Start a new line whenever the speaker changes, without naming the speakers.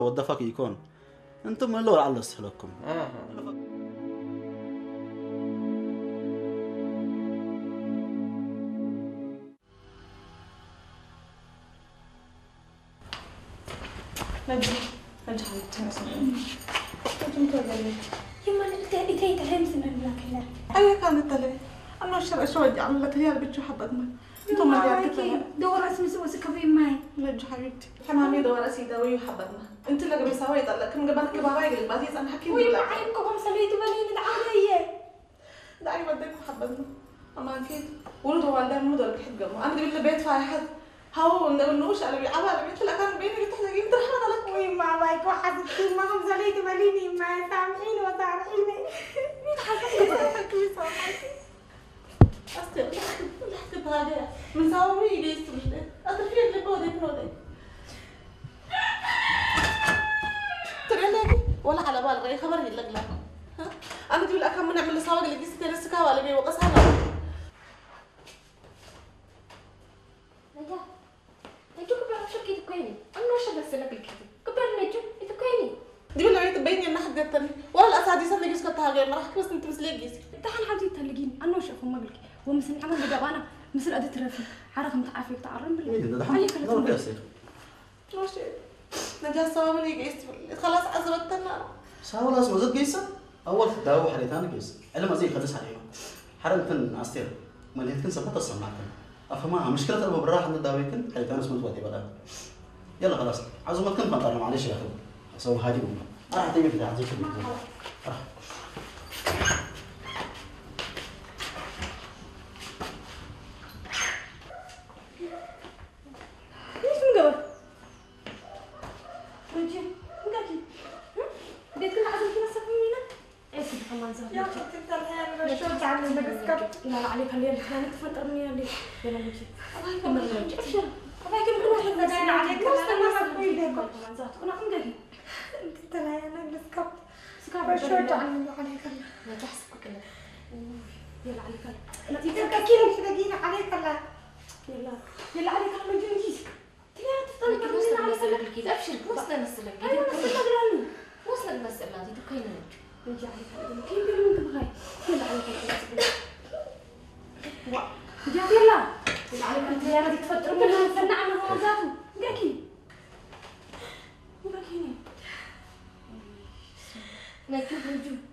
وظفك يكون انتم اللي على لكم
نجي حبيبتي انتم تقولي
يما انتي تهمسنا الماكلة
اي كانت تلي انا شو ودي عملت هي اللي بتشو حبتنا انتم ما ديالك
دور اسمي سوى سكبي معي
نجي حبيبتي حمامي دور اسيدا ويو حبتنا انت اللي قبل سويت الله كم قبل كبار يقول بعدين انا حكيت
ويما عيبكم سويتوا بالين العادية
داعي وديك حبتنا اما اكيد ولد والدين مو دول بحب قمه انا قبل البيت فاي حد هاو نوش على عبالة بيت لا كان بيني قلت لها جيب درحمة لك
ويما بايك وحسبتي ما هم سويتوا بالين ما سامحين وصارحيني مين حسبتي
أستغفر لحظة هذا من سامي ليش تبغى أتركي اللي بودي ترى لاقي ولا على بال غير خبر يلقى لا أنا تقول أكمل من نعمل سواق اللي جيت ترسكها ولا بي وقصها
نجا نجو كبر شو كده كويني أنا وش بس لك الكتب كبر نجو إنت كويني
دي ولا بيت بيني إن حد يتني ولا الأسعد يسمى جيس كتها غير ما راح بس أنت مسلي جيس
دحين حاجة تلاقيني أنا وش أفهم مقلك ومثل عمل بدأنا مثل أدت رفي عارف متعافيك تعرم بالله
دحين نور يصير
ماشي نجا سوا من يجيس خلاص عزبتنا
ساولا اسمه زد قيسة أول داو حريتان قيسة إلا ما زي خدش عليه حرم كن أستير ما اللي كن سبت الصناعة أفهمها مشكلة أبو بالراحة من داويكن حريتان اسمه زواتي بدأ يلا خلاص عزومة كن فانتارنا معلش يا أخي سوي هاجي بوما راح تيجي في العزيز راح
لا عليك اللي احنا نتفطر مني اللي يلا نجي الله يكرمك ابشر الله يكرمك نروح نسال عليك انا ما اقول لك انا عم دقي انت لا انا نسكب سكاب شو تعمل عليك لا تحسب كده يلا عليك انت تفكري مش دقيقه عليك لا يلا عليك انا نجي نجيك تلاقي تفضل
كده نسال لك كده ابشر وصلنا نسال لك
انا نسال لك
وصلنا المساله دي تكاين
نجي عليك كيف بيقولوا بغاي يلا عليك جات يلا عليك انت يا رادي تفطروا منها نستنى عنها هو ذاته باكي باكيني
نجوم